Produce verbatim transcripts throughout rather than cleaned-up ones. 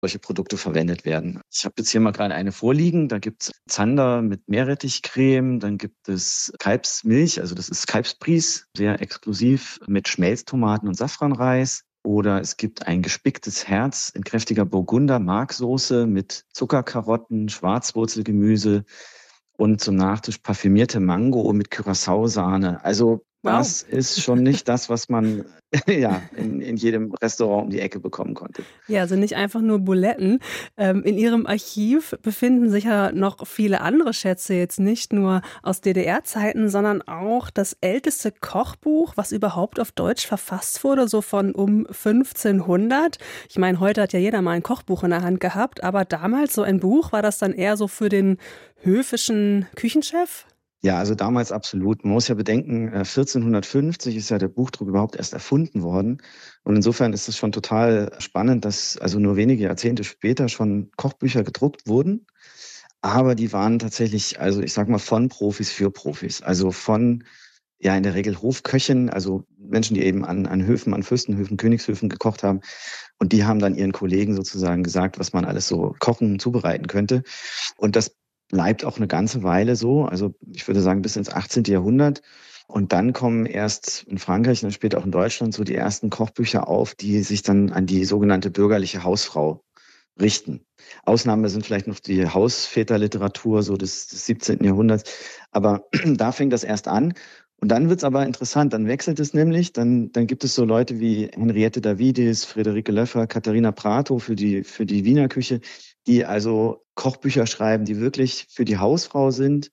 solche Produkte verwendet werden. Ich habe jetzt hier mal gerade eine vorliegen. Da gibt es Zander mit Meerrettichcreme, dann gibt es Kalbsmilch, also das ist Kalbsbries, sehr exklusiv mit Schmelztomaten und Safranreis. Oder es gibt ein gespicktes Herz in kräftiger Burgunder-Marksoße mit Zuckerkarotten, Schwarzwurzelgemüse und zum Nachtisch parfümierte Mango mit Curaçao-Sahne. Also Wow. das ist schon nicht das, was man ja in, in jedem Restaurant um die Ecke bekommen konnte. Ja, also nicht einfach nur Buletten. Ähm, in Ihrem Archiv befinden sich ja noch viele andere Schätze, jetzt nicht nur aus D D R-Zeiten, sondern auch das älteste Kochbuch, was überhaupt auf Deutsch verfasst wurde, so von um fünfzehnhundert. Ich meine, heute hat ja jeder mal ein Kochbuch in der Hand gehabt, aber damals so ein Buch, war das dann eher so für den höfischen Küchenchef? Ja, also damals absolut. Man muss ja bedenken, äh, vierzehnhundertfünfzig ist ja der Buchdruck überhaupt erst erfunden worden. Und insofern ist es schon total spannend, dass also nur wenige Jahrzehnte später schon Kochbücher gedruckt wurden. Aber die waren tatsächlich, also ich sag mal, von Profis für Profis. Also von, ja, in der Regel Hofköchen, also Menschen, die eben an, an Höfen, an Fürstenhöfen, Königshöfen gekocht haben. Und die haben dann ihren Kollegen sozusagen gesagt, was man alles so kochen, zubereiten könnte. Und das bleibt auch eine ganze Weile so, also ich würde sagen bis ins achtzehnten Jahrhundert. Und dann kommen erst in Frankreich und dann später auch in Deutschland so die ersten Kochbücher auf, die sich dann an die sogenannte bürgerliche Hausfrau richten. Ausnahme sind vielleicht noch die Hausväterliteratur so des, des siebzehnten Jahrhunderts. Aber da fängt das erst an. Und dann wird's aber interessant, dann wechselt es nämlich, dann, dann gibt es so Leute wie Henriette Davidis, Friederike Löffer, Katharina Prato für die, für die Wiener Küche, die also Kochbücher schreiben, die wirklich für die Hausfrau sind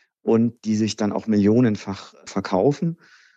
und die sich dann auch millionenfach verkaufen.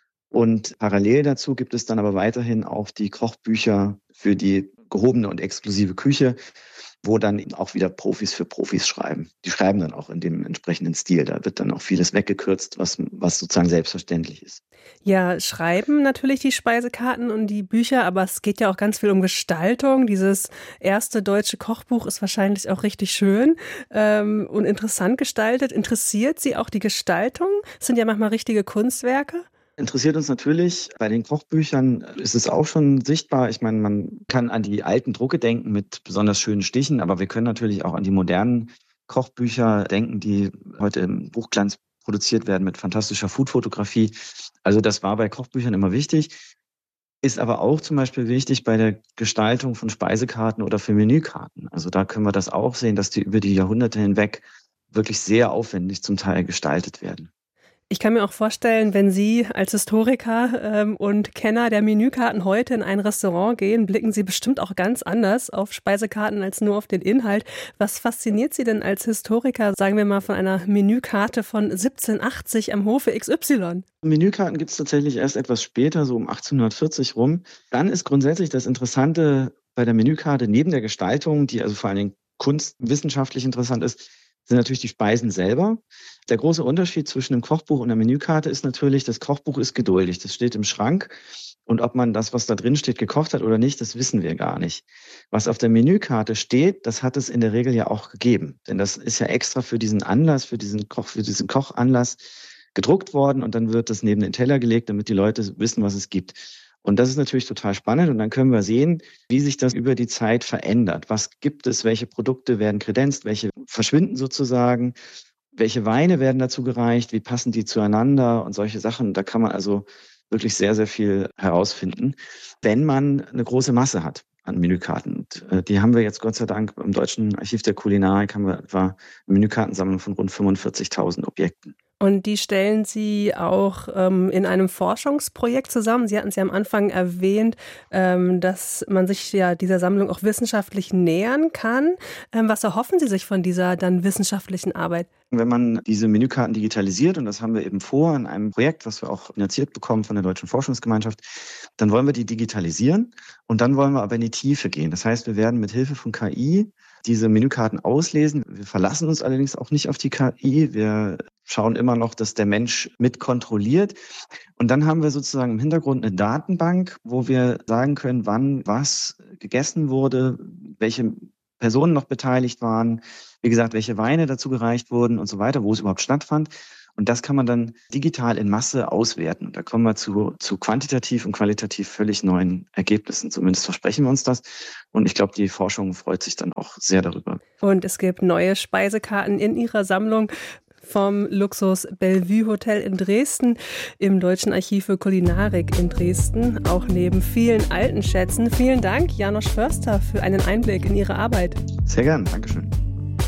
Und parallel dazu gibt es dann aber weiterhin auch die Kochbücher für die gehobene und exklusive Küche, wo dann auch wieder Profis für Profis schreiben. Die schreiben dann auch in dem entsprechenden Stil. Da wird dann auch vieles weggekürzt, was, was sozusagen selbstverständlich ist. Ja, schreiben natürlich die Speisekarten und die Bücher, aber es geht ja auch ganz viel um Gestaltung. Dieses erste deutsche Kochbuch ist wahrscheinlich auch richtig schön ähm, und interessant gestaltet. Interessiert Sie auch die Gestaltung? Das sind ja manchmal richtige Kunstwerke. Interessiert uns natürlich. Bei den Kochbüchern ist es auch schon sichtbar. Ich meine, man kann an die alten Drucke denken mit besonders schönen Stichen, aber wir können natürlich auch an die modernen Kochbücher denken, die heute im Buchglanz produziert werden mit fantastischer Foodfotografie. Also das war bei Kochbüchern immer wichtig, ist aber auch zum Beispiel wichtig bei der Gestaltung von Speisekarten oder für Menükarten. Also da können wir das auch sehen, dass die über die Jahrhunderte hinweg wirklich sehr aufwendig zum Teil gestaltet werden. Ich kann mir auch vorstellen, wenn Sie als Historiker ähm, und Kenner der Menükarten heute in ein Restaurant gehen, blicken Sie bestimmt auch ganz anders auf Speisekarten als nur auf den Inhalt. Was fasziniert Sie denn als Historiker, sagen wir mal, von einer Menükarte von siebzehnhundertachtzig am Hofe X Y? Menükarten gibt es tatsächlich erst etwas später, so um achtzehnhundertvierzig rum. Dann ist grundsätzlich das Interessante bei der Menükarte neben der Gestaltung, die also vor allen Dingen kunstwissenschaftlich interessant ist, sind natürlich die Speisen selber. Der große Unterschied zwischen dem Kochbuch und der Menükarte ist natürlich, das Kochbuch ist geduldig. Das steht im Schrank. Und ob man das, was da drin steht, gekocht hat oder nicht, das wissen wir gar nicht. Was auf der Menükarte steht, das hat es in der Regel ja auch gegeben. Denn das ist ja extra für diesen Anlass, für diesen Koch, für diesen Kochanlass gedruckt worden und dann wird das neben den Teller gelegt, damit die Leute wissen, was es gibt. Und das ist natürlich total spannend und dann können wir sehen, wie sich das über die Zeit verändert. Was gibt es, welche Produkte werden kredenzt, welche verschwinden sozusagen, welche Weine werden dazu gereicht, wie passen die zueinander und solche Sachen. Da kann man also wirklich sehr, sehr viel herausfinden, wenn man eine große Masse hat an Menükarten. Und äh, die haben wir jetzt Gott sei Dank im Deutschen Archiv der Kulinarik haben wir etwa eine Menükartensammlung von rund fünfundvierzigtausend Objekten. Und die stellen Sie auch ähm, in einem Forschungsprojekt zusammen. Sie hatten es ja am Anfang erwähnt, ähm, dass man sich ja dieser Sammlung auch wissenschaftlich nähern kann. Ähm, was erhoffen Sie sich von dieser dann wissenschaftlichen Arbeit? Wenn man diese Menükarten digitalisiert, und das haben wir eben vor in einem Projekt, was wir auch finanziert bekommen von der Deutschen Forschungsgemeinschaft, dann wollen wir die digitalisieren und dann wollen wir aber in die Tiefe gehen. Das heißt, wir werden mit Hilfe von K I diese Menükarten auslesen. Wir verlassen uns allerdings auch nicht auf die K I. Wir schauen immer noch, dass der Mensch mit kontrolliert. Und dann haben wir sozusagen im Hintergrund eine Datenbank, wo wir sagen können, wann was gegessen wurde, welche Personen noch beteiligt waren, wie gesagt, welche Weine dazu gereicht wurden und so weiter, wo es überhaupt stattfand. Und das kann man dann digital in Masse auswerten. Da kommen wir zu, zu quantitativ und qualitativ völlig neuen Ergebnissen. Zumindest versprechen wir uns das. Und ich glaube, die Forschung freut sich dann auch sehr darüber. Und es gibt neue Speisekarten in Ihrer Sammlung vom Luxus Bellevue Hotel in Dresden, im Deutschen Archiv für Kulinarik in Dresden, auch neben vielen alten Schätzen. Vielen Dank, Janosch Förster, für einen Einblick in Ihre Arbeit. Sehr gern, Dankeschön.